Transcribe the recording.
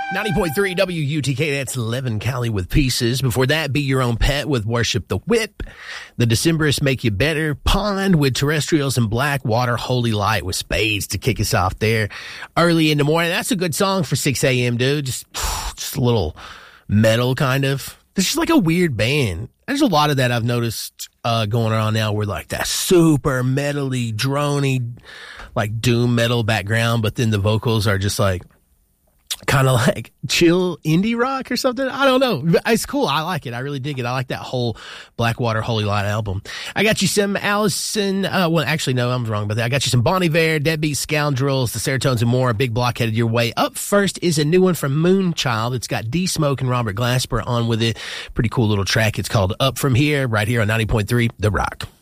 90.3 WUTK, that's Levin Cali with Pieces. Before that, Be Your Own Pet with Worship the Whip. The Decemberists Make You Better. Pond with Terrestrials and Blackwater Holy Light with Spades to kick us off there early in the morning. That's a good song for 6 a.m., dude. Just a little metal kind of. It's just like a weird band. There's a lot of that I've noticed going on now where like that super metally, drony, like doom metal background, but then the vocals are just like kind of like chill indie rock or something. I don't know. It's cool. I like it. I really dig it. I like that whole Blackwater Holy Light album. I got you some Allison. Well, actually, no, I'm wrong about that. I got you some Bon Iver, Deadbeat Scoundrels, The Seratones, and more. Big Block headed your way. Up first is a new one from Moonchild. It's got D Smoke and Robert Glasper on with it. Pretty cool little track. It's called Up From Here, right here on 90.3 The Rock.